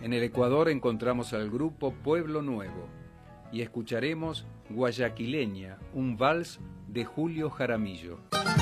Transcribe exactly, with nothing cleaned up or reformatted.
En el Ecuador encontramos al grupo Pueblo Nuevo y escucharemos Guayaquileña, un vals de Julio Jaramillo.